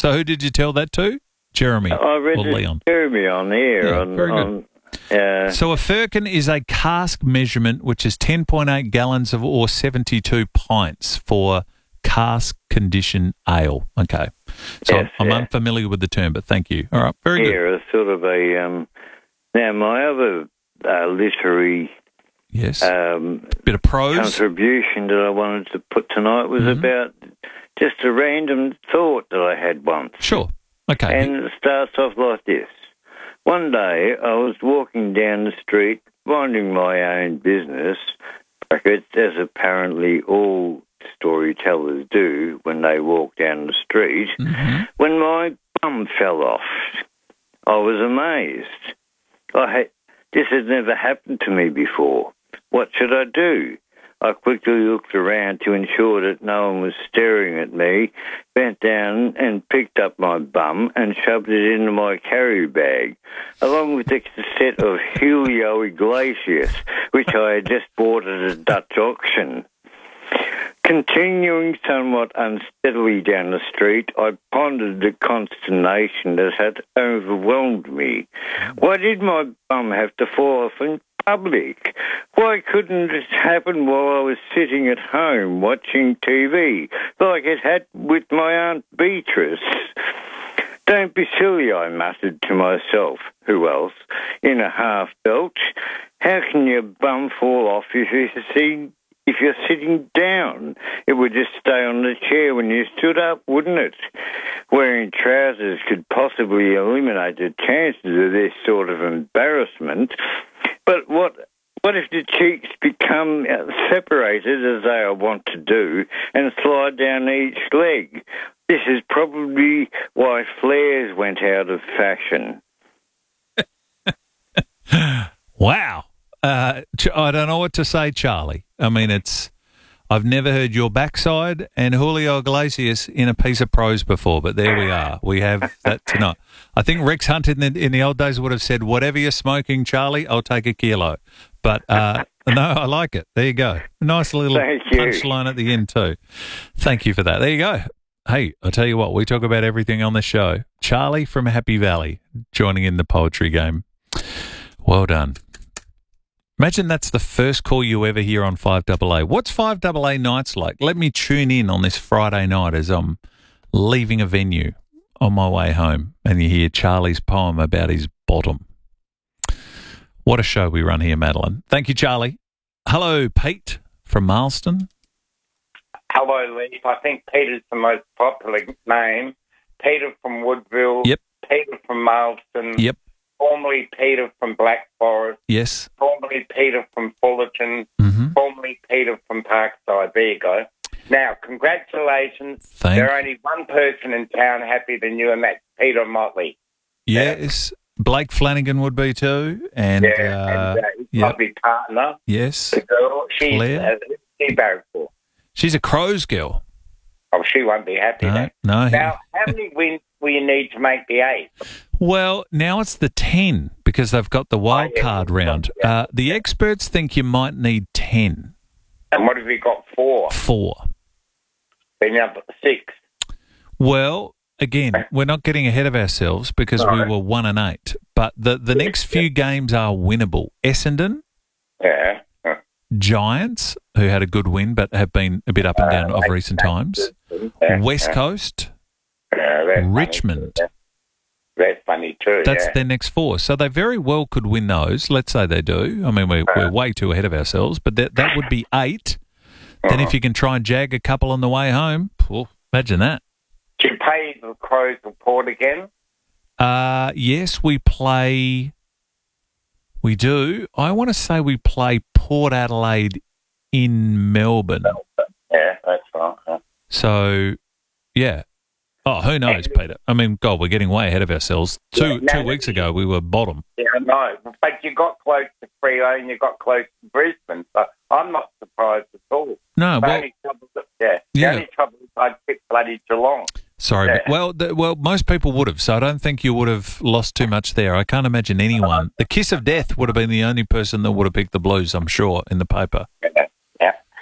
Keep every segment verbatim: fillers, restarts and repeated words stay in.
So who did you tell that to? Jeremy I read or it Leon? Jeremy on here. Yeah, on, very good. on, uh, So a firkin is a cask measurement, which is ten point eight gallons of or seventy-two pints for cask condition ale. Okay. So Yes, I'm yeah. unfamiliar with the term, but thank you. All right, very good. here, a sort of a... Um, now, my other uh, literary Yes. um, Bit of prose. contribution that I wanted to put tonight was Mhm. about just a random thought that I had once. Sure. Okay. And it starts off like this. One day I was walking down the street, minding my own business, brackets, as apparently all storytellers do when they walk down the street, Mhm. when my bum fell off. I was amazed. I had, this had never happened to me before. What should I do? I quickly looked around to ensure that no one was staring at me, bent down and picked up my bum and shoved it into my carry bag, along with a set of Julio Iglesias, which I had just bought at a Dutch auction. Continuing somewhat unsteadily down the street, I pondered the consternation that had overwhelmed me. Why did my bum have to fall off in public? Why couldn't it happen while I was sitting at home watching T V, like it had with my Aunt Beatrice? Don't be silly, I muttered to myself. Who else? In a half belch. How can your bum fall off if you're sitting, if you're sitting down? It would just stay on the chair when you stood up, wouldn't it? Wearing trousers could possibly eliminate the chances of this sort of embarrassment. But what what if the cheeks become separated, as they want to do, and slide down each leg? This is probably why flares went out of fashion. Wow. Uh, Ch- I don't know what to say, Charlie. I mean, it's. I've never heard your backside and Julio Iglesias in a piece of prose before, but there we are. We have that tonight. I think Rex Hunt in the, in the old days would have said, whatever you're smoking, Charlie, I'll take a kilo. But uh, no, I like it. There you go. Nice little Thank you. punchline at the end too. Thank you for that. There you go. Hey, I'll tell you what, we talk about everything on the show. Charlie from Happy Valley joining in the poetry game. Well done. Imagine that's the first call you ever hear on five A A. What's five A A nights like? Let me tune in on this Friday night as I'm leaving a venue on my way home and you hear Charlie's poem about his bottom. What a show we run here, Madeline. Thank you, Charlie. Hello, Pete from Marston. Hello, Leaf. I think Peter's the most popular name. Peter from Woodville. Yep. Peter from Marston. Yep. Formerly Peter from Black Forest. Yes. Formerly Peter from Fullerton. Mm-hmm. Formerly Peter from Parkside. There you go. Now, congratulations. Thank There's only one person in town happier than you, and that's Peter Motley. Yes. Blake Flanagan would be too. And, Yeah, uh, and uh, his yep. lovely partner, yes. the girl, she's Claire. uh, she married for. She's a Crows girl. Oh, she won't be happy No, then. no. Now, how many wins will you need to make the eight? Well, now it's the ten because they've got the wild Oh, yeah. card round. Yeah. Uh, the experts think you might need ten. And what have you got? Four. Four. Then you're up at six. Well, again, we're not getting ahead of ourselves because we No. were one and eight. But the, the next few games are winnable. Essendon, Yeah. Uh, Giants, who had a good win but have been a bit up and down of recent times. yeah, West yeah. Coast, Yeah, that's funny Richmond. too, yeah. That's funny too. That's yeah. their next four. So they very well could win those. Let's say they do. I mean, we're, we're way too ahead of ourselves, but that, that would be eight. Then if you can try and jag a couple on the way home, oh, imagine that. Do you pay the Crows report again? Uh, yes, we play. We do. I want to say we play Port Adelaide in Melbourne. Yeah, that's right. Yeah. So, yeah. Oh, who knows, Peter? I mean, God, we're getting way ahead of ourselves. Two Yeah, no, two weeks ago, we were bottom. Yeah, I know. But you got close to Freo and you got close to Brisbane, so I'm not surprised at all. No, The well, only trouble, yeah, the Yeah. only trouble is I picked bloody Geelong. sorry, Yeah. but well, the, well, most people would have. So I don't think you would have lost too much there. I can't imagine anyone. The kiss of death would have been the only person that would have picked the Blues, I'm sure, in the paper. Yeah, yeah.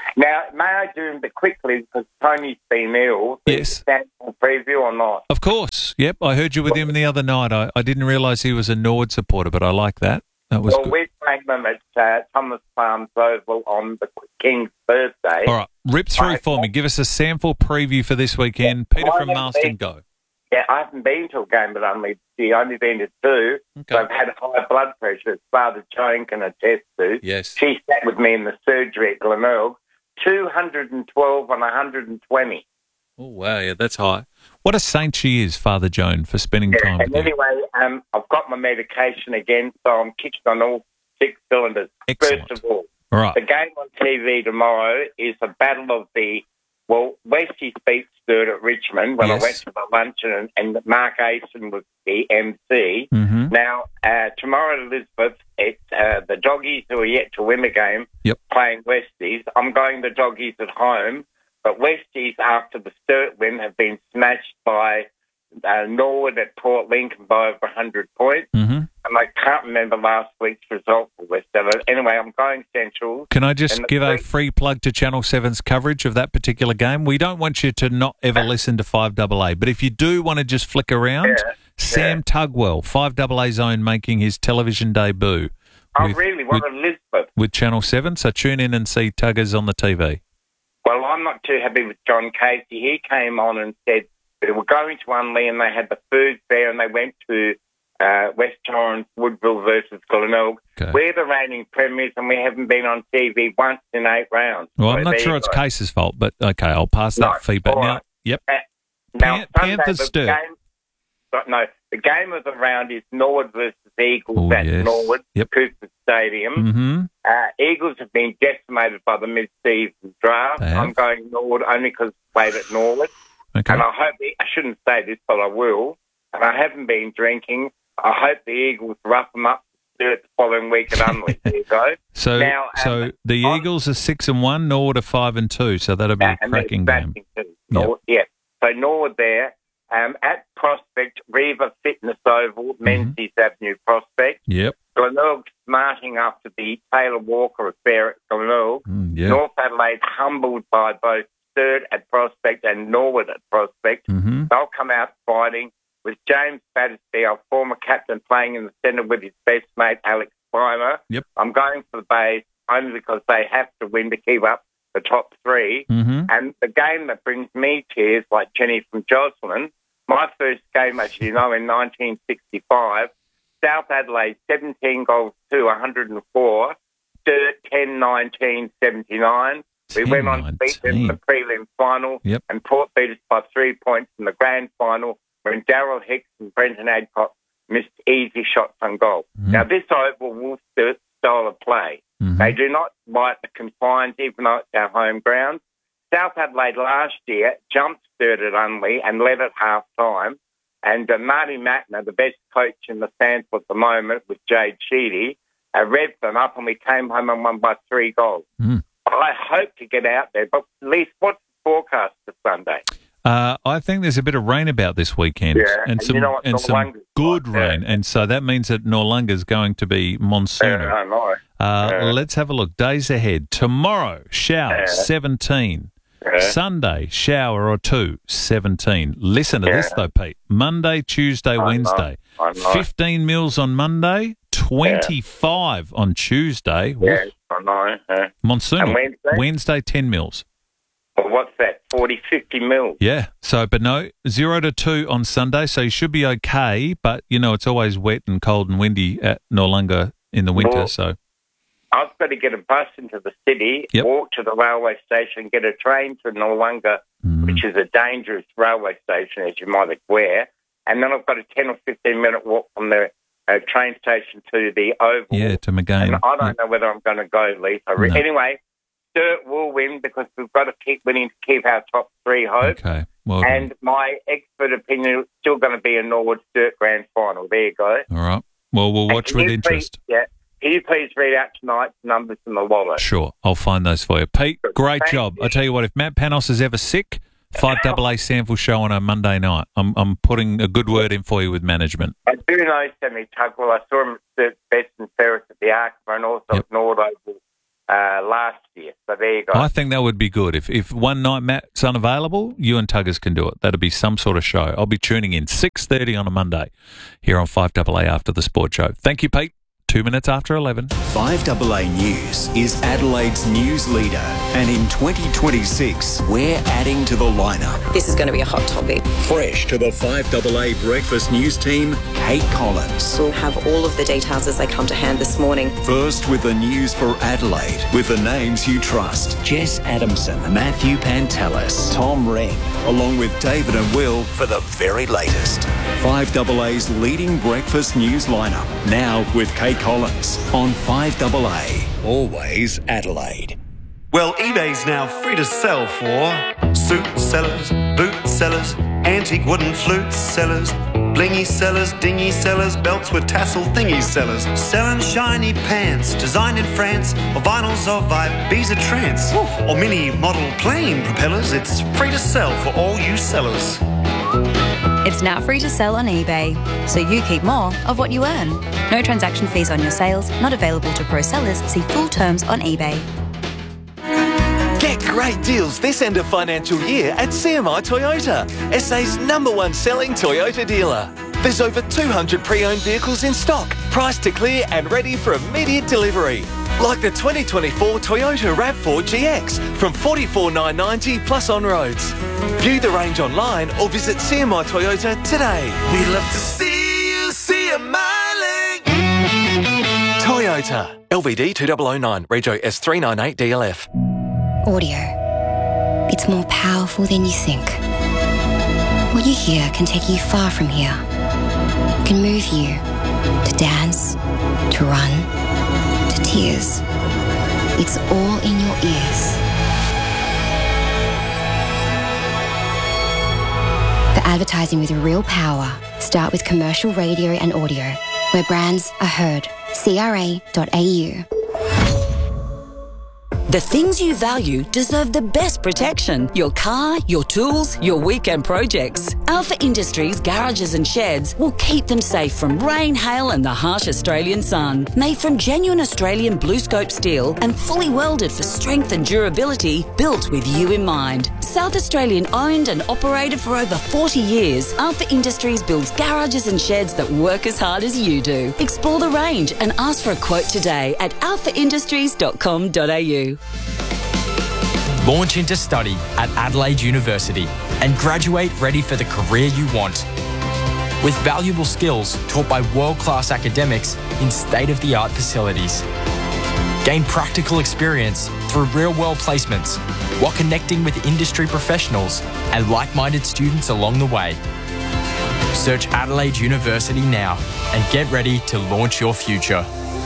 Now, may I do them a bit quickly because Tony's been ill? Yes. Sample preview or not? Of course. Yep, I heard you with him the other night. I, I didn't realise he was a Norwood supporter, but I like that. That was well, good. we're playing them at uh, Thomas Farms Oval on the King's birthday. All right, rip through I- for me. Give us a sample preview for this weekend. Peter I from haven't Marston, been- go. Yeah, I haven't been to a game, but only the only been to two. Okay. So I've had high blood pressure, as Father Joan can attest to. Yes. She sat with me in the surgery at Glenelg, two hundred twelve on one hundred twenty. Oh, wow, yeah, that's high. What a saint she is, Father Joan, for spending Yeah, time and with you. anyway, um, I've got my medication again, so I'm kitchen on all six cylinders. Excellent. First of all, All right. the game on T V tomorrow is a battle of the, well, Westies beat Sturt at Richmond when Yes. I went to the luncheon, and, and Mark Asen was the M C. Mm-hmm. Now, uh, tomorrow at Elizabeth, it's uh, the Doggies who are yet to win the game Yep. playing Westies. I'm going the Doggies at home, but Westies, after the Sturt win, have been smashed by uh, Norwood at Port Lincoln by over one hundred points. Mm-hmm. And I can't remember last week's result for West Adelaide. Anyway, I'm going Central. Can I just And the give a three- free plug to Channel seven's coverage of that particular game? We don't want you to not ever listen to five A A, but if you do want to just flick around, Yeah, Sam yeah. Tugwell, five A A zone, making his television debut I with, really want Elizabeth. with Channel seven, so tune in and see Tuggers on the T V. Well, I'm not too happy with John Casey. He came on and said they were going to Unley and they had the food there and they went to uh, West Torrens, Woodville versus Glenelg. Okay. We're the reigning premiers and we haven't been on T V once in eight rounds. Well, So I'm not there sure you it's go. Case's fault, but okay, I'll pass that No, feedback. all Now, right. yep. Uh, Now, Pan- Sunday, Panthers the Sturt. game, but no, the game of the round is Norwood versus Eagles Oh, at yes. Norwood, Yep. Cooper Stadium. Mm-hmm. Uh, Eagles have been decimated by the mid-season draft. They have. I'm going Norwood only because played at Norwood. Okay. And I hope, I shouldn't say this, but I will. And I haven't been drinking. I hope the Eagles rough them up the following week at Unley. There you go. So, Now, um, so the on- Eagles are six and one, Norwood are five and two. So that'll be a And they're cracking game. smashing too. Norwood, yeah. So Norwood there. Um, at Prospect, Riva Fitness Oval, Mm-hmm. Menzies Avenue Prospect. Yep. Glenelg smarting after the Taylor Walker affair at Glenelg. Mm, yeah. North Adelaide humbled by both Sturt at Prospect and Norwood at Prospect. Mm-hmm. They'll come out fighting with James Battersby, our former captain, playing in the centre with his best mate, Alex Spimer. Yep. I'm going for the Bays only because they have to win to keep up the top three. Mm-hmm. And the game that brings me tears, like Jenny from Jocelyn, my first game, as you know, in nineteen sixty-five, South Adelaide seventeen goals to one hundred four, Sturt ten nineteen seventy-nine. We went on to beat them in the prelim final, Yep. and Port beat us by three points in the grand final when Darryl Hicks and Brenton Adcock missed easy shots on goal. Mm. Now, this oval will Sturt style of play. Mhm. They do not bite the confines, even though it's our home ground. South Adelaide last year jumped Sturt at Unley and led at half time. And uh, Marty Matner, the best coach in the sample at the moment with Jade Sheedy, uh, revved them up and we came home and won by three goals. Mm. I hope to get out there, but at least what's the forecast for Sunday? Uh, I think there's a bit of rain about this weekend, Yeah, and and some you know what and some Noarlunga's good like, yeah. rain, and so that means that Noarlunga's going to be monsoonal. Yeah, I know. Uh, Yeah. Let's have a look. Days ahead. Tomorrow, shower, Yeah. seventeen. Yeah. Sunday, shower or two, seventeen. Listen to Yeah. this, though, Pete. Monday, Tuesday, know, Wednesday. I know. fifteen mils on Monday, twenty-five on Tuesday. Yeah, Oof, I know. Yeah. monsoonal. And Wednesday? Wednesday, ten mils. Well, what's that? forty, fifty mil. Yeah. So, but no, zero to two on Sunday. So you should be okay. But, you know, it's always wet and cold and windy at Noarlunga in the winter. Well, so, I've got to get a bus into the city, Yep. walk to the railway station, get a train to Noarlunga, mm, which is a dangerous railway station, as you might aware. And then I've got a ten or fifteen minute walk from the uh, train station to the Oval. yeah, to McGain. And I don't Yep. know whether I'm going to go, Lisa. No. Anyway, Sturt will win because we've got to keep winning to keep our top three hope. Okay. Well done. And my expert opinion is still going to be a Norwood Sturt grand final. There you go. All right. Well, we'll And watch can with you interest. Please, yeah. Can you please read out tonight's numbers from the wallet? Sure, I'll find those for you. Pete, Good. great Thank job. you. I tell you what, if Matt Panos is ever sick, five A A sample show on a Monday night. I'm I'm putting a good word in for you with management. I do know Sammy Tugwell. I saw him at Sturt Best and Ferris at the Arc and also Yep. at Nord Oval uh, last year. So there you go. I think that would be good. If if one night Matt's unavailable, you and Tuggers can do it. That'd be some sort of show. I'll be tuning in six thirty on a Monday here on five A A after the Sport Show. Thank you, Pete. Two minutes after eleven. five A A News is Adelaide's news leader, and in twenty twenty-six, we're adding to the lineup. This is going to be a hot topic. Fresh to the five A A Breakfast News team, Kate Collins. We'll have all of the details as they come to hand this morning. First with the news for Adelaide, with the names you trust. Jess Adamson, Matthew Pantelis, Tom Wren, along with David and Will for the very latest. five A A's leading breakfast news lineup, now with Kate Collins on five A A. Always Adelaide. Well, eBay's now free to sell for suit sellers, boot sellers, antique wooden flute sellers, blingy sellers, dingy sellers, belts with tassel thingy sellers, selling shiny pants designed in France, or vinyls of Ibiza trance, or mini model plane propellers. It's free to sell for all you sellers. It's now free to sell on eBay, so you keep more of what you earn. No transaction fees on your sales, not available to pro sellers. See full terms on eBay. Get great deals this end of financial year at C M I Toyota, S A's number one selling Toyota dealer. There's over two hundred pre-owned vehicles in stock, priced to clear and ready for immediate delivery. Like the twenty twenty-four Toyota RAV four G X from forty-four thousand nine hundred ninety dollars plus on roads. View the range online or visit C M I Toyota today. We'd love to see you see a miling. Toyota. L V D two thousand nine, Rego S three ninety-eight D L F. Audio. It's more powerful than you think. What you hear can take you far from here. It can move you to dance, to run, to tears. It's all in your ears. For advertising with real power, start with commercial radio and audio, where brands are heard. C R A dot A U. The things you value deserve the best protection. Your car, your tools, your weekend projects. Alpha Industries garages and sheds will keep them safe from rain, hail and the harsh Australian sun. Made from genuine Australian blue scope steel and fully welded for strength and durability, built with you in mind. South Australian owned and operated for over forty years, Alpha Industries builds garages and sheds that work as hard as you do. Explore the range and ask for a quote today at alpha industries dot com dot a u. Launch into study at Adelaide University and graduate ready for the career you want. With valuable skills taught by world-class academics in state-of-the-art facilities. Gain practical experience through real-world placements while connecting with industry professionals and like-minded students along the way. Search Adelaide University now and get ready to launch your future.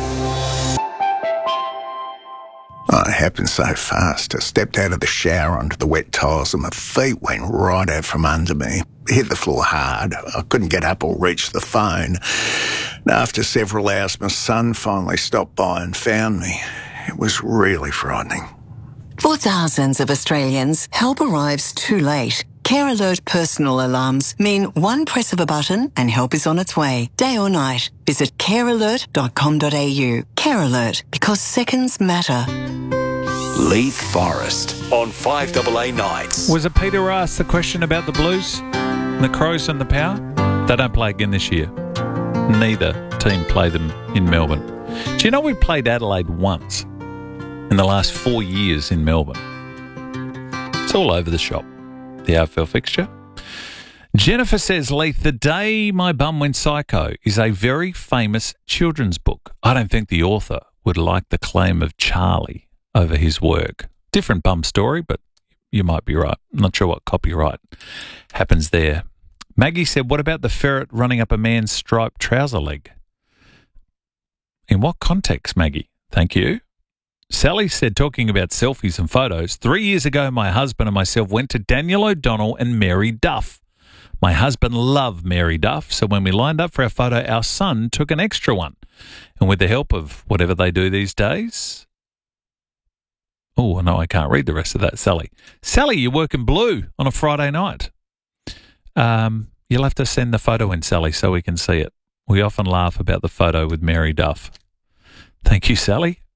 Oh, it happened so fast. I stepped out of the shower onto the wet tiles and my feet went right out from under me. Hit the floor hard. I couldn't get up or reach the phone. And after several hours, my son finally stopped by and found me. It was really frightening. For thousands of Australians, help arrives too late. Care Alert personal alarms mean one press of a button and help is on its way, day or night. Visit care alert dot com dot a u. Care Alert, because seconds matter. Leith Forest on five A A nights. Was it Peter who asked the question about the Blues, the Crows and the Power? They don't play again this year. Neither team play them in Melbourne. Do you know we played Adelaide once in the last four years in Melbourne? It's all over the shop, the A F L fixture. Jennifer says, Leith, The Day My Bum Went Psycho is a very famous children's book. I don't think the author would like the claim of Charlie over his work. Different bum story, but you might be right. I'm not sure what copyright happens there. Maggie said, what about the ferret running up a man's striped trouser leg? In what context, Maggie? Thank you. Sally said, talking about selfies and photos, three years ago, my husband and myself went to Daniel O'Donnell and Mary Duff. My husband loved Mary Duff, so when we lined up for our photo, our son took an extra one. And with the help of whatever they do these days... Oh, no, I can't read the rest of that, Sally. Sally, you work in blue on a Friday night. Um, you'll have to send the photo in, Sally, so we can see it. We often laugh about the photo with Mary Duff. Thank you, Sally.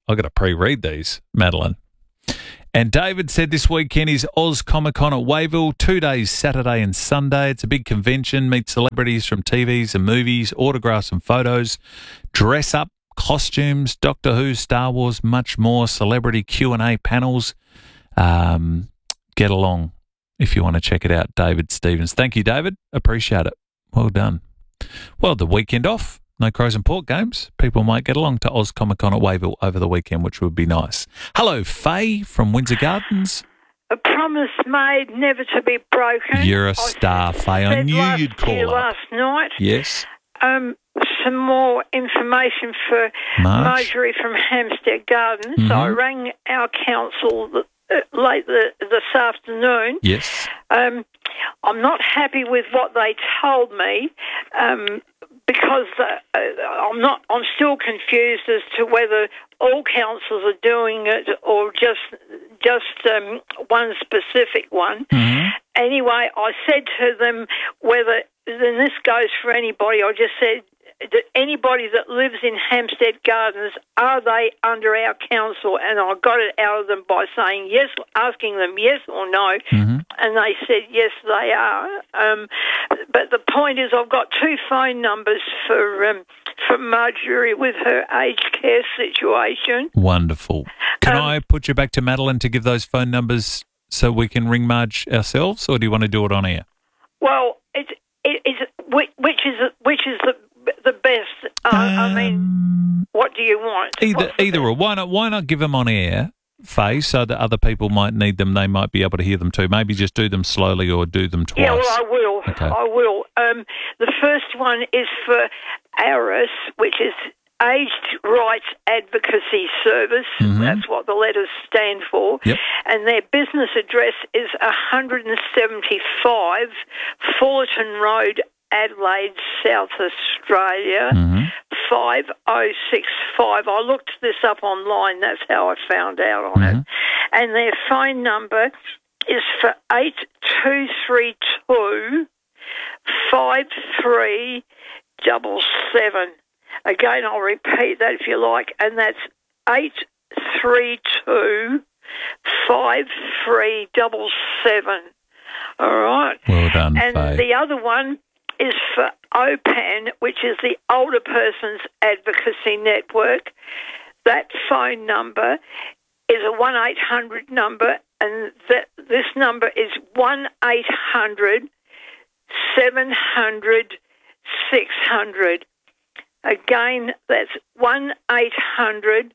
I got to pre-read these, Madeline. And David said this weekend is Oz Comic Con at Wayville, two days, Saturday and Sunday. It's a big convention, meet celebrities from T Vs and movies, autographs and photos, dress up, costumes, Doctor Who, Star Wars, much more, celebrity Q and A panels. Um, get along if you want to check it out, David Stevens. Thank you, David. Appreciate it. Well done. Well, the weekend off. No Crows and Pork games. People might get along to Oz Comic Con at Wayville over the weekend, which would be nice. Hello, Faye from Windsor Gardens. A promise made, never to be broken. You're a star, Faye. I knew last you'd call year, up. last night. Yes. Um, some more information for Marge? Marjorie from Hampstead Gardens. Mhm. I rang our council uh, late the, this afternoon. Yes. Um, I'm not happy with what they told me. Um, Because uh, I'm not, I'm still confused as to whether all councils are doing it or just just um, one specific one. Mm-hmm. Anyway, I said to them whether, and this goes for anybody, I just said that anybody that lives in Hampstead Gardens, are they under our council? And I got it out of them by saying yes, asking them yes or no. Mm-hmm. And they said, yes, they are. Um, but the point is I've got two phone numbers for um, for Marjorie with her aged care situation. Wonderful. Can Um, I put you back to Madeline to give those phone numbers so we can ring Marge ourselves, or do you want to do it on air? Well, it's, it, it's, which, which is which is the the best? Uh, I mean, what do you want? Either either or. Why not, why not give them on air, Faye, so that other people might need them, they might be able to hear them too. Maybe just do them slowly or do them twice. Yeah, well, I will. Okay. I will. Um, the first one is for ARIS, which is Aged Rights Advocacy Service. Mhm. That's what the letters stand for. Yep. And their business address is one seventy-five Fullerton Road, Adelaide, South Australia, Mm-hmm. five oh six five. I looked this up online. That's how I found out on it. And their phone number is for eight two three two, five three seven seven. Again, I'll repeat that if you like, and that's eight three two, five three seven seven. All right? Well done, And Faye. the other one is for O P A N, which is the Older Persons Advocacy Network. That phone number is a one eight hundred number, and that this number is one eight hundred, seven hundred, six hundred. Again, that's one eight hundred,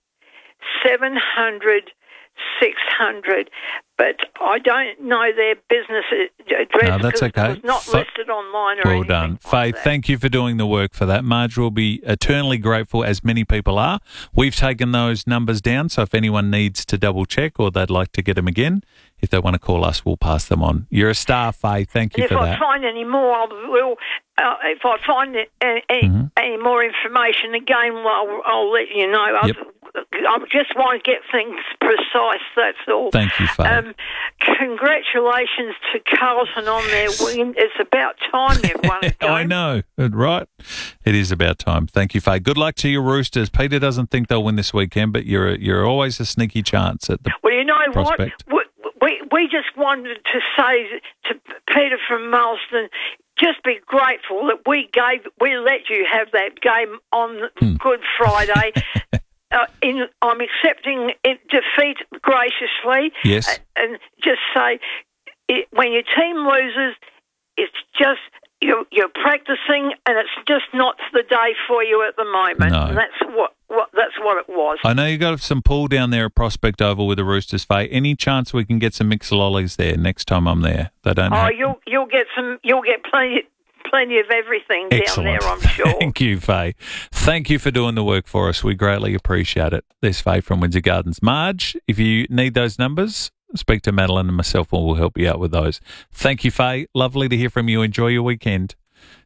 seven hundred, six hundred. But I don't know their business address No, that's because okay. it was not Fa- listed online or Well anything. done. Faye, thank you for doing the work for that. Marge will be eternally grateful, as many people are. We've taken those numbers down, so if anyone needs to double check or they'd like to get them again, if they want to call us, we'll pass them on. You're a star, Faye. Thank you And for if I that. find any more, I will. Uh, if I find it, uh, any, Mm-hmm. any more information, again, well, I'll, I'll let you know. Yep. I, I just want to get things precise. That's all. Thank you, Faye. Um, congratulations to Carlton on their win. It's about time you've won a game. I know, right? It is about time. Thank you, Faye. Good luck to your Roosters. Peter doesn't think they'll win this weekend, but you're you're always a sneaky chance at the Well, you know prospect. what? We, we we just wanted to say to Peter from Marsden, just be grateful that we gave we let you have that game on Hmm. Good Friday. uh, in I'm accepting it, defeat graciously. Yes. uh, and just say it, when your team loses, it's just. You're, you're practicing, and it's just not the day for you at the moment. No. And that's what, what that's what it was. I know you got some pull down there at Prospect Oval with the Roosters, Faye. Any chance we can get some mixed lollies there next time I'm there? They don't. Oh, have- you'll you'll get some. You'll get plenty plenty of everything Excellent. down there, I'm sure. Thank you, Faye. Thank you for doing the work for us. We greatly appreciate it. There's Faye from Windsor Gardens. Marge, if you need those numbers, speak to Madeline and myself and we'll help you out with those. Thank you, Faye. Lovely to hear from you. Enjoy your weekend.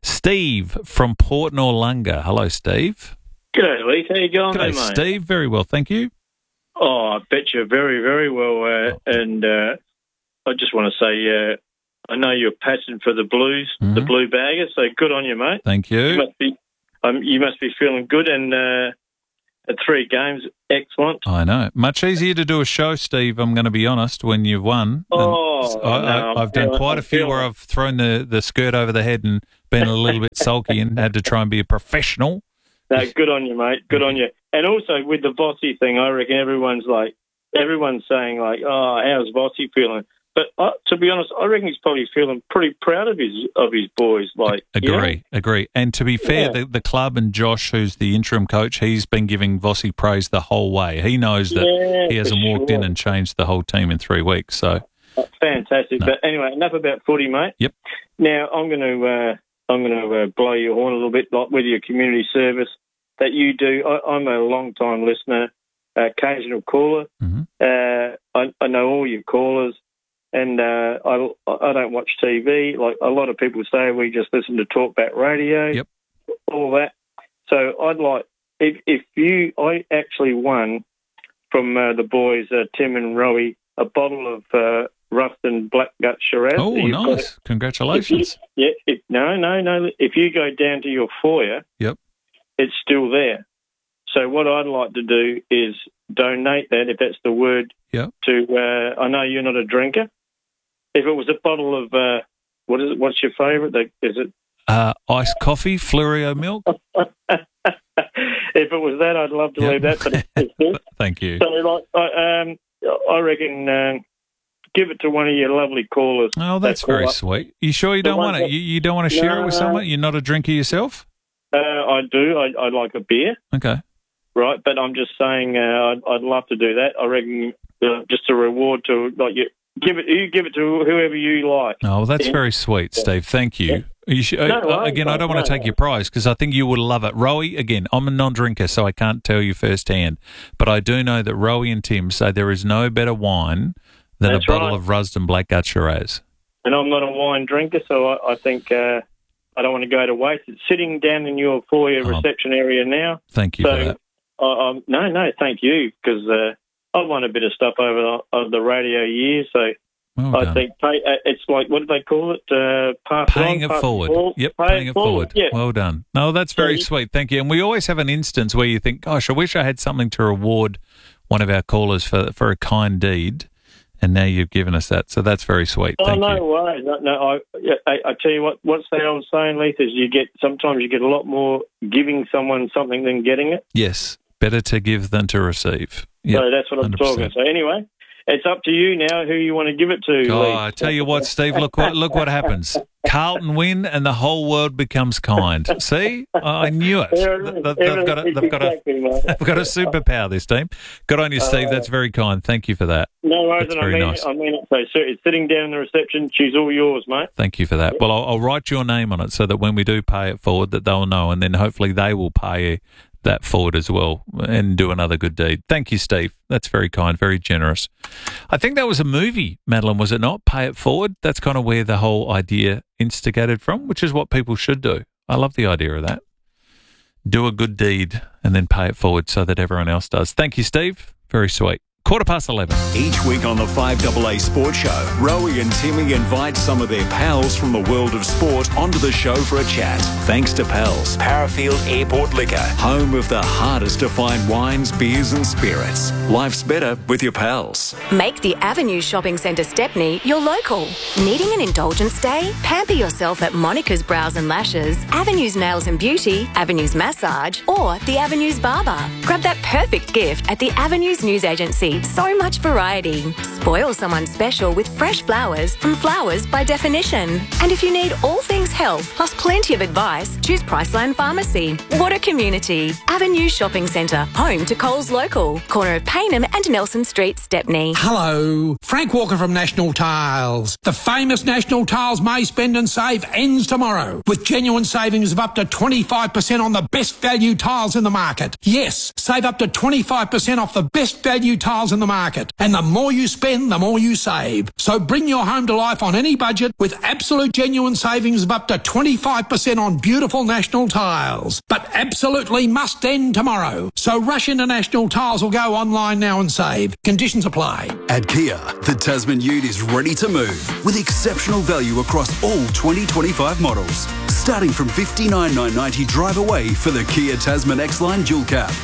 Steve from Port Noarlunga. Hello, Steve. G'day, Lee. How you going, G'day, there, mate? Steve. Very well, thank you. Oh, I bet you very, very well. Uh, and uh, I just want to say, uh, I know you're passionate for the Blues, the Blue Baggers. So good on you, mate. Thank you. You must be, um, you must be feeling good. And uh, at three games, excellent. I know. Much easier to do a show, Steve, I'm going to be honest, when you've won. Oh, I, no, I, I've done feeling, quite I'm a few feeling. where I've thrown the, the skirt over the head and been a little bit sulky and had to try and be a professional. No, good on you, mate. Good on you. And also with the Vossi thing, I reckon everyone's like, everyone's saying like, oh, how's Vossi feeling? But uh, to be honest, I reckon he's probably feeling pretty proud of his of his boys. Like, Agree, you know? agree. And to be fair, Yeah. the, the club and Josh, who's the interim coach, he's been giving Vossi praise the whole way. He knows that Yeah, he hasn't for walked sure. in and changed the whole team in three weeks. So, Fantastic. No. But anyway, enough about footy, mate. Yep. Now I'm going to uh, I'm going to uh, blow your horn a little bit, like with your community service that you do. I, I'm a long time listener, uh, occasional caller. Mm-hmm. Uh, I, I know all your callers, and uh, I I don't watch T V. Like a lot of people say, we just listen to talkback radio. Yep. All that. So I'd like if if you I actually won from uh, the boys uh, Tim and Rowie a bottle of uh, Ruston Blackgut Shiraz. oh, You've got nice. it. Congratulations. If you- yeah, if, no, no, no. If you go down to your foyer, Yep. it's still there. So what I'd like to do is donate that, if that's the word, Yep. to, uh, I know you're not a drinker. If it was a bottle of, uh, what is it, what's your favourite? The- Is it, Uh, iced coffee, Fluorio milk. if it was that, I'd love to Yep. leave that, but it's, it's this. Thank you. So like, I, um, I reckon um, give it to one of your lovely callers. Oh, that's that call very up. sweet. You sure you The don't ones want it? that- You, you don't want to share it with No. someone? You're not a drinker yourself? Uh, I do. I, I like a beer. Okay. Right, but I'm just saying, uh, I'd, I'd love to do that. I reckon uh, just a reward to like you give it. You give it to whoever you like. Oh, well, that's Yeah. very sweet, Steve. Thank you. You should, No uh, worries, again, I don't mate. want to No, take your prize because I think you would love it. Rowie, again, I'm a non-drinker, so I can't tell you firsthand, but I do know that Rowie and Tim say there is no better wine than That's a bottle right. of Rusden Blackgut Shiraz. And I'm not a wine drinker, so I, I think uh, I don't want to go to waste. It's sitting down in your foyer Oh. reception area now. Thank you so, for that. I, I'm, no, no, thank you, because uh, I've won a bit of stuff over the, over the radio years, so Well I done. think pay, uh, it's like, what do they call it? Uh, pass Paying it, on, it pass forward. forward. Yep, Pay paying it forward. Yeah. Well done. No, that's So very you- sweet. Thank you. And we always have an instance where you think, gosh, I wish I had something to reward one of our callers for, for a kind deed. And now you've given us that. So that's very sweet. Oh, Thank no you. way. No, no I, yeah, I, I tell you what, what's the old saying, Leith, is you get, sometimes you get a lot more giving someone something than getting it. Yes. Better to give than to receive. Yep, So that's what I'm one hundred percent. talking. So anyway, it's up to you now who you want to give it to, Oh, Leith. I tell you what, Steve, look what look what happens. Carlton win and the whole world becomes kind. See? I knew it. There it is. They- They've got a, they've got a, Exactly, mate. they've got a superpower, this team. Good on you, Steve. That's very kind. Thank you for that. No worries, That's and I very mean nice. it. I mean it. So, so it's sitting down in the reception. She's all yours, mate. Thank you for that. Well, I'll, I'll write your name on it so that when we do pay it forward that they'll know, and then hopefully they will pay that forward as well and do another good deed. Thank you, Steve. That's very kind, very generous. I think that was a movie, Madeline, was it not? Pay it forward. That's kind of where the whole idea instigated from, which is what people should do. I love the idea of that. Do a good deed and then pay it forward so that everyone else does. Thank you, Steve. Very sweet. Quarter past eleven. Each week on the five A A Sports Show, Rowie and Timmy invite some of their pals from the world of sport onto the show for a chat. Thanks to Pals, Parafield Airport Liquor, home of the hardest to find wines, beers and spirits. Life's better with your pals. Make the Avenue Shopping Centre Stepney your local. Needing an indulgence day? Pamper yourself at Monica's Brows and Lashes, Avenue's Nails and Beauty, Avenue's Massage, or the Avenue's Barber. Grab that perfect gift at the Avenues News Agency. So much variety. Spoil someone special with fresh flowers from Flowers by Definition. And if you need all things health plus plenty of advice, choose Priceline Pharmacy. What a community. Avenue Shopping Centre, home to Coles Local, corner of Paynham and Nelson Street, Stepney. Hello, Frank Walker from National Tiles. The famous National Tiles May Spend and Save ends tomorrow with genuine savings of up to twenty-five percent on the best value tiles in the market. Yes, save up to twenty-five percent off the best value tiles in the market. And the more you spend, the more you save. So bring your home to life on any budget with absolute genuine savings of up to twenty-five percent on beautiful National Tiles. But absolutely must end tomorrow. So rush into National Tiles or go online now and save. Conditions apply. At Kia, the Tasman Ute is ready to move with exceptional value across all twenty twenty-five models. Starting from fifty-nine thousand nine hundred ninety drive away for the Kia Tasman X-Line Dual Cab.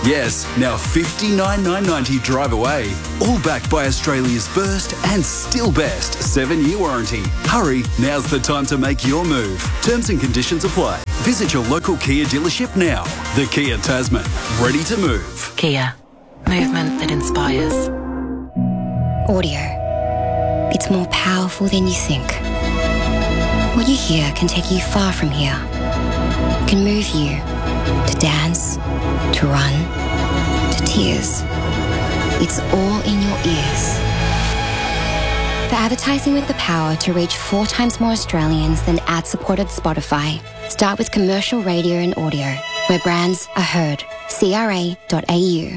Yes, now fifty-nine thousand nine hundred ninety drive away. All backed by Australia's first and still best seven-year warranty. Hurry, now's the time to make your move. Terms and conditions apply. Visit your local Kia dealership now. The Kia Tasman, ready to move. Kia, movement that inspires. Audio. It's more powerful than you think. What you hear can take you far from here. Can move you to dance, to run, to tears. It's all in your ears. For advertising with the power to reach four times more Australians than ad-supported Spotify, start with commercial radio and audio, where brands are heard. C R A dot A U.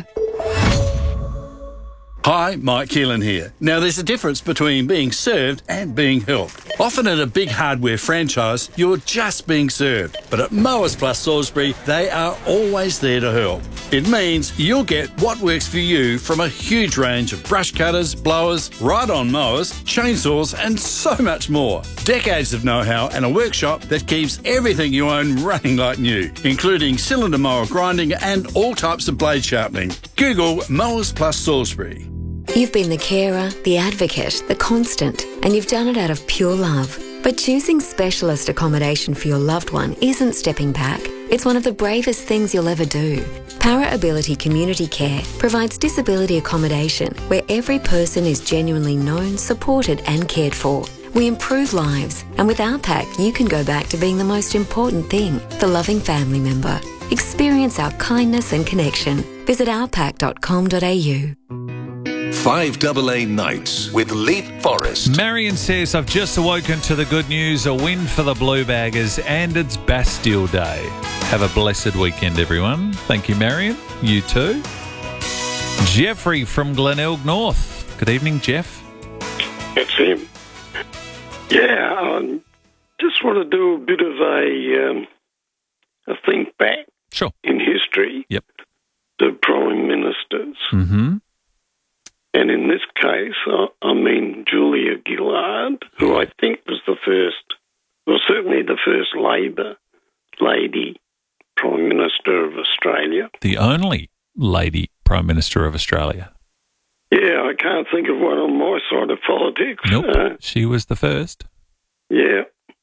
Hi, Mike Keelan here. Now, there's a difference between being served and being helped. Often at a big hardware franchise, you're just being served. But at Mowers Plus Salisbury, they are always there to help. It means you'll get what works for you from a huge range of brush cutters, blowers, ride-on mowers, chainsaws, and so much more. Decades of know-how and a workshop that keeps everything you own running like new, including cylinder mower grinding and all types of blade sharpening. Google Mowers Plus Salisbury. You've been the carer, the advocate, the constant, and you've done it out of pure love. But choosing specialist accommodation for your loved one isn't stepping back. It's one of the bravest things you'll ever do. Para Ability Community Care provides disability accommodation where every person is genuinely known, supported and cared for. We improve lives, and with our pack you can go back to being the most important thing, the loving family member. Experience our kindness and connection. Visit our pack dot com dot a u. five A A Nights with Leap Forest. Marion says, I've just awoken to the good news, a win for the Blue Baggers, and it's Bastille Day. Have a blessed weekend, everyone. Thank you, Marion. You too. Jeffrey from Glenelg North. Good evening, Jeff. It's him. Yeah, I just want to do a bit of a, um, a think back sure. in history. Yep. The prime ministers. Mm-hmm. And in this case, I, I mean Julia Gillard, who I think was the first, well, certainly the first Labor lady Prime Minister of Australia. The only lady Prime Minister of Australia. Yeah, I can't think of one on my side of politics. Nope, Uh, she was the first. yeah.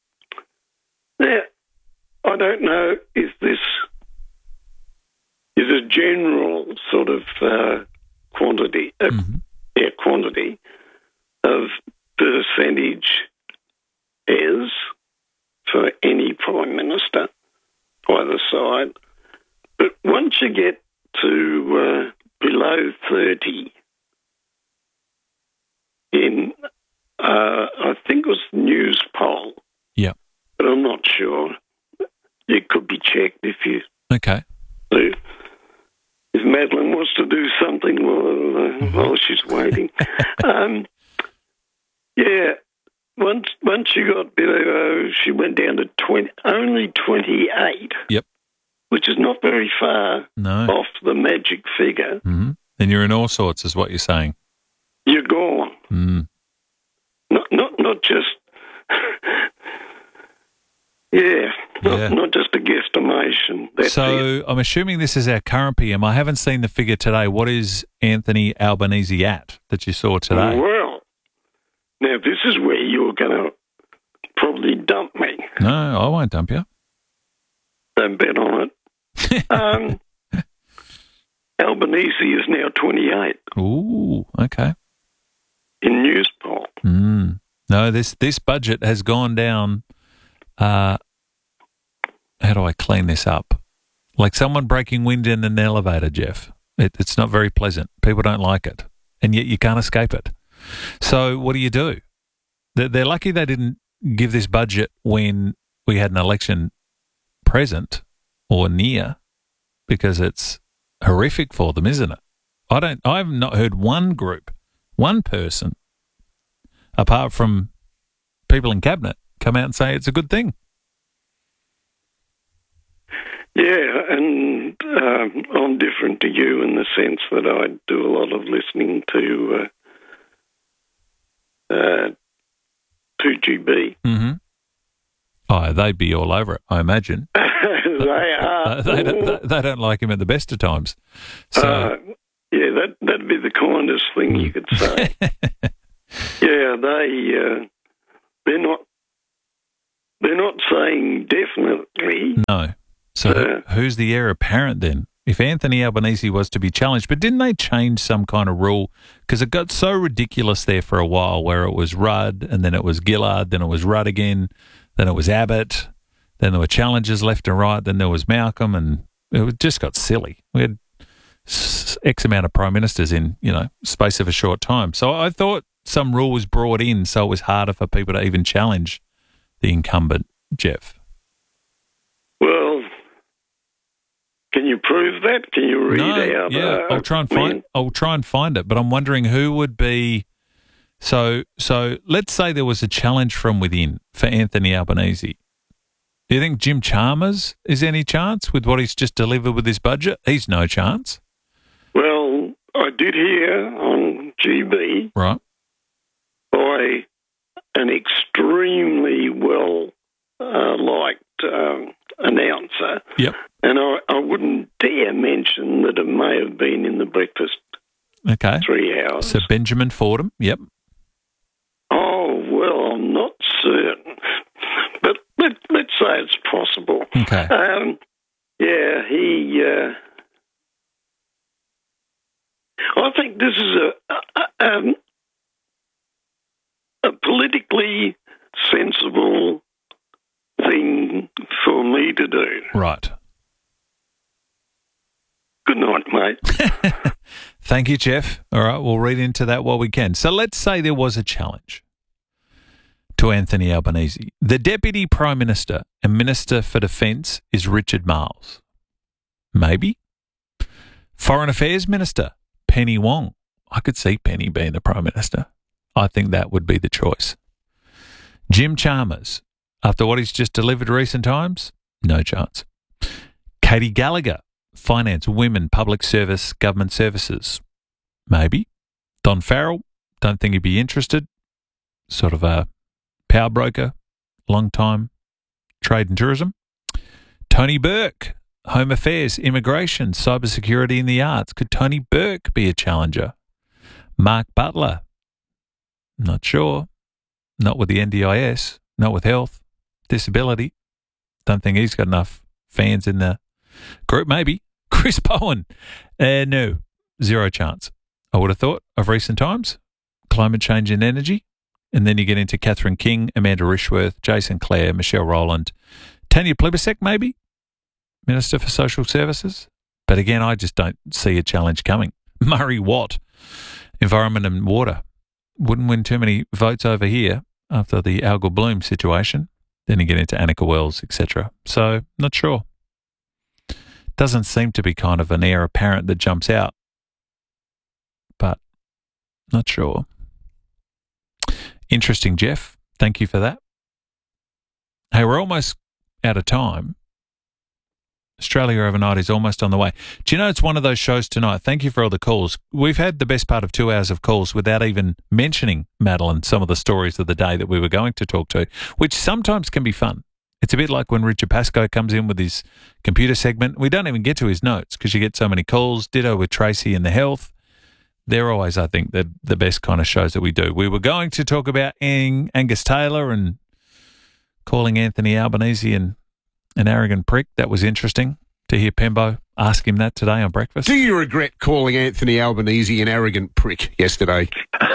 Now, I don't know if this is a general sort of uh, quantity, uh, mm-hmm. yeah, quantity of percentage is for any Prime Minister, either side. But once you get to uh, below thirty, in, uh, I think it was News Poll. Yeah. But I'm not sure. It could be checked if you... Okay. do. If Madeline wants to do something while, uh, while she's waiting. um, yeah, once once she got below, she went down to twenty, only twenty-eight. Yep. Which is not very far No. off the magic figure. Mm-hmm. And you're in all sorts, is what you're saying. You're gone. Mm. Not not not just. yeah, not, Yeah. not just a guesstimation. That's it. So I'm assuming this is our current P M. I haven't seen the figure today. What is Anthony Albanese at that you saw today? Well, now this is where you're going to probably dump me. No, I won't dump you. Don't bet on it. um, Albanese is now twenty-eight Ooh, okay. in News Poll. Mm. No, this this budget has gone down. Uh, how do I clean this up? Like someone breaking wind in an elevator, Jeff. It, it's not very pleasant. People don't like it, and yet you can't escape it. So what do you do? They're, they're lucky they didn't give this budget when we had an election present or near, because it's horrific for them, isn't it? I don't. I've not heard one group, one person, apart from people in cabinet, come out and say it's a good thing. Yeah, and um, I'm different to you in the sense that I do a lot of listening to uh, uh, two G B. Mm-hmm. Oh, they'd be all over it, I imagine. they are. They, they, don't, they don't like him at the best of times. So, uh, yeah, that that'd be the kindest thing you could say. yeah, they uh, they're not they're not saying definitely. No. So Uh, who, who's the heir apparent then? If Anthony Albanese was to be challenged, but didn't they change some kind of rule? Because it got so ridiculous there for a while where it was Rudd and then it was Gillard, then it was Rudd again, then it was Abbott, then there were challenges left and right, then there was Malcolm, and it just got silly. We had s- X amount of prime ministers in, you know, space of a short time. So I thought some rule was brought in so it was harder for people to even challenge the incumbent, Jeff. Well, can you prove that? Can you read No, out? yeah, uh, I'll try and find. when- I'll try and find it, but I'm wondering who would be. So, so let's say there was a challenge from within for Anthony Albanese. Do you think Jim Chalmers is any chance with what he's just delivered with his budget? He's no chance, Well, I did hear on G B right? by an extremely well uh, liked um, announcer. Yep. And I, I wouldn't dare mention that it may have been in the breakfast Okay. three hours. So Benjamin Fordham. Yep. Oh, well, I'm not certain. But let, let's say it's possible. Okay. Um, yeah, he... Uh, I think this is a, a, um, a politically sensible thing for me to do. Right. Good night, mate. Thank you, Jeff. All right, we'll read into that while we can. So let's say there was a challenge to Anthony Albanese. The Deputy Prime Minister and Minister for Defence is Richard Marles. Maybe. Foreign Affairs Minister, Penny Wong. I could see Penny being the Prime Minister. I think that would be the choice. Jim Chalmers, after what he's just delivered recent times, no chance. Katie Gallagher, Finance, Women, Public Service, Government Services. Maybe. Don Farrell, don't think he'd be interested. Sort of a power broker, long time, trade and tourism. Tony Burke, Home Affairs, Immigration, Cybersecurity and the Arts. Could Tony Burke be a challenger? Mark Butler, not sure. Not with the N D I S, not with health, disability. Don't think he's got enough fans in the group. Maybe. Chris Bowen, uh, no, zero chance. I would have thought of recent times. Climate change and energy. And then you get into Catherine King, Amanda Rishworth, Jason Clare, Michelle Rowland, Tanya Plibersek, maybe, Minister for Social Services. But again, I just don't see a challenge coming. Murray Watt, Environment and Water. Wouldn't win too many votes over here after the Algal Bloom situation. Then you get into Annika Wells, et cetera. So, not sure. Doesn't seem to be kind of an heir apparent that jumps out. But, not sure. Interesting, Jeff. Thank you for that. Hey, we're almost out of time. Australia Overnight is almost on the way. Do you know it's one of those shows tonight? Thank you for all the calls. We've had the best part of two hours of calls without even mentioning, Madeline, some of the stories of the day that we were going to talk to, which sometimes can be fun. It's a bit like when Richard Pascoe comes in with his computer segment. We don't even get to his notes because you get so many calls. Ditto with Tracy and the health. They're always, I think, the, the best kind of shows that we do. We were going to talk about Ang- Angus Taylor and calling Anthony Albanese and an arrogant prick. That was interesting to hear Pembo ask him that today on breakfast. Do you regret calling Anthony Albanese an arrogant prick yesterday?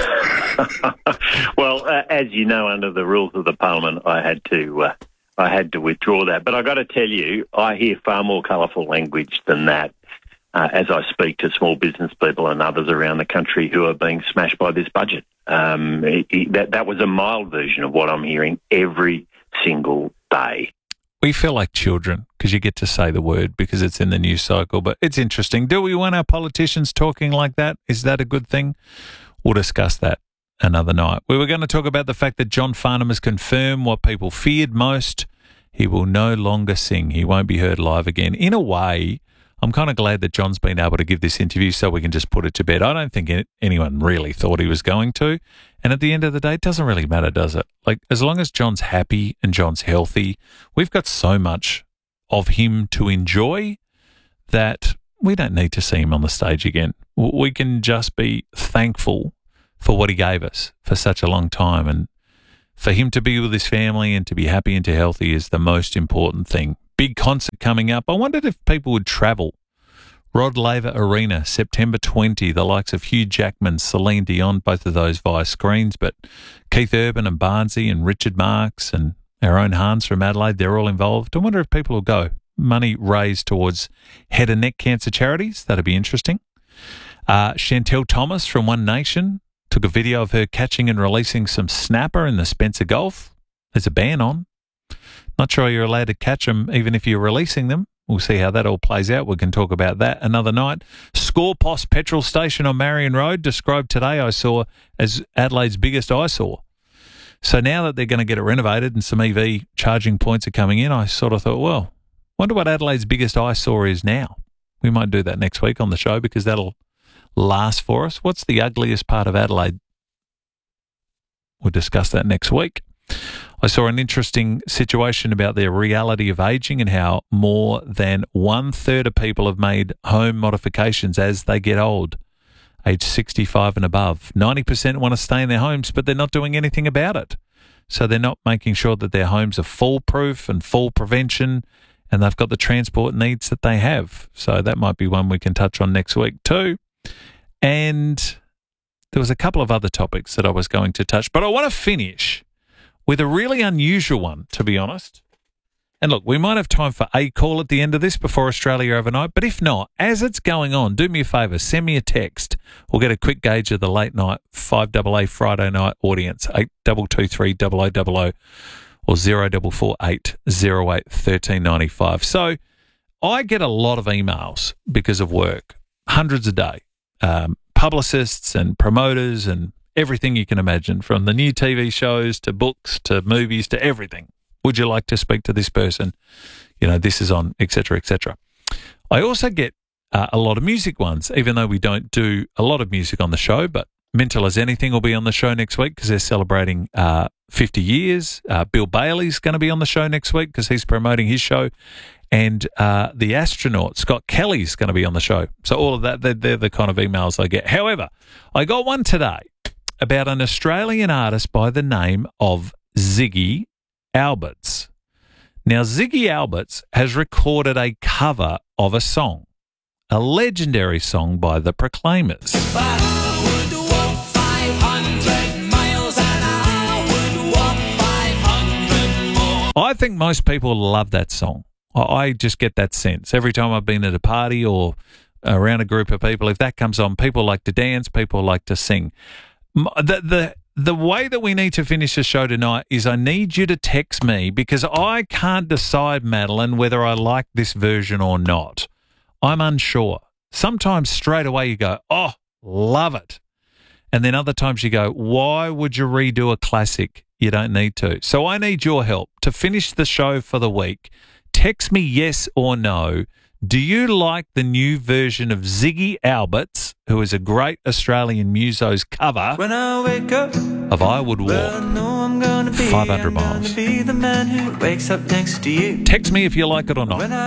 Well, uh, as you know, under the rules of the Parliament, I had to uh, I had to withdraw that. But I got to tell you, I hear far more colourful language than that uh, as I speak to small business people and others around the country who are being smashed by this budget. Um, it, it, that that was a mild version of what I'm hearing every single day. We feel like children because you get to say the word because it's in the news cycle, but it's interesting. Do we want our politicians talking like that? Is that a good thing? We'll discuss that another night. We were going to talk about the fact that John Farnham has confirmed what people feared most. He will no longer sing. He won't be heard live again. In a way, I'm kind of glad that John's been able to give this interview so we can just put it to bed. I don't think anyone really thought he was going to. And at the end of the day, it doesn't really matter, does it? Like, as long as John's happy and John's healthy, we've got so much of him to enjoy that we don't need to see him on the stage again. We can just be thankful for what he gave us for such a long time. And for him to be with his family and to be happy and to healthy is the most important thing. Big concert coming up. I wondered if people would travel. Rod Laver Arena, September twentieth, the likes of Hugh Jackman, Celine Dion, both of those via screens, but Keith Urban and Barnsey and Richard Marx and our own Hans from Adelaide, they're all involved. I wonder if people will go. Money raised towards head and neck cancer charities. That'd be interesting. Uh, Chantel Thomas from One Nation took a video of her catching and releasing some snapper in the Spencer Gulf. There's a ban on. Not sure you're allowed to catch them even if you're releasing them. We'll see how that all plays out. We can talk about that another night. Scorpos petrol station on Marion Road, described today, I saw, as Adelaide's biggest eyesore. So now that they're going to get it renovated and some E V charging points are coming in, I sort of thought, well, wonder what Adelaide's biggest eyesore is now. We might do that next week on the show because that'll last for us. What's the ugliest part of Adelaide? We'll discuss that next week. I saw an interesting situation about the reality of ageing and how more than one third of people have made home modifications as they get old, age sixty-five and above. ninety percent want to stay in their homes, but they're not doing anything about it. So they're not making sure that their homes are fall-proof and fall prevention, and they've got the transport needs that they have. So that might be one we can touch on next week too. And there was a couple of other topics that I was going to touch, but I want to finish with a really unusual one, to be honest. And look, we might have time for a call at the end of this before Australia overnight, but if not, as it's going on, do me a favour, send me a text. We'll get a quick gauge of the late night five A A Friday night audience, eight two two three double oh double oh or zero four four eight zero eight one three nine five. So I get a lot of emails because of work, hundreds a day, um, publicists and promoters and everything you can imagine, from the new T V shows to books to movies to everything. Would you like to speak to this person? You know, this is on, et cetera, et cetera. I also get uh, a lot of music ones, even though we don't do a lot of music on the show, but Mental as Anything will be on the show next week because they're celebrating uh, fifty years. Uh, Bill Bailey's going to be on the show next week because he's promoting his show. And uh, the astronaut, Scott Kelly's going to be on the show. So all of that, they're, they're the kind of emails I get. However, I got one today about an Australian artist by the name of Ziggy Alberts. Now, Ziggy Alberts has recorded a cover of a song, a legendary song by the Proclaimers. I think most people love that song. I just get that sense. Every time I've been at a party or around a group of people, if that comes on, people like to dance, people like to sing. The, the the way that we need to finish the show tonight is I need you to text me because I can't decide, Madeline, whether I like this version or not. I'm unsure. Sometimes straight away you go, oh, love it. And then other times you go, why would you redo a classic? You don't need to. So I need your help to finish the show for the week. Text me yes or no. Do you like the new version of Ziggy Alberts, who is a great Australian muso's cover when I wake up, of I Would Walk well, I know I'm gonna be, five hundred I'm miles? gonna be the man who wakes up next to you. Text me if you like it or not.